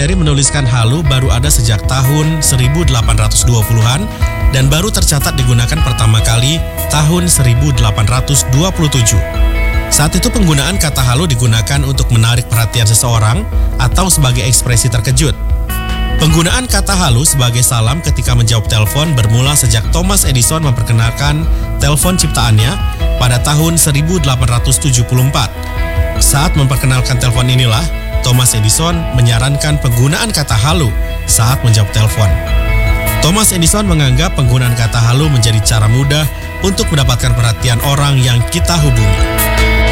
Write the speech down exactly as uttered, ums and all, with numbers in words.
Materi menuliskan halo baru ada sejak tahun seribu delapan ratus dua puluhan dan baru tercatat digunakan pertama kali tahun seribu delapan ratus dua puluh tujuh. Saat itu penggunaan kata halo digunakan untuk menarik perhatian seseorang atau sebagai ekspresi terkejut. Penggunaan kata halo sebagai salam ketika menjawab telepon bermula sejak Thomas Edison memperkenalkan telepon ciptaannya pada tahun seribu delapan ratus tujuh puluh empat. Saat memperkenalkan telepon inilah, Thomas Edison menyarankan penggunaan kata halo saat menjawab telepon. Thomas Edison menganggap penggunaan kata halo menjadi cara mudah untuk mendapatkan perhatian orang yang kita hubungi.